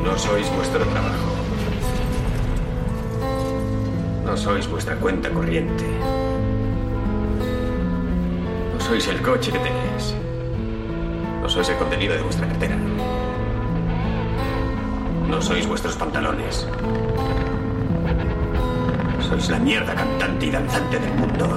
No sois vuestro trabajo. No sois vuestra cuenta corriente. No sois el coche que tenéis. No sois el contenido de vuestra cartera. No sois vuestros pantalones. Sois la mierda cantante y danzante del mundo.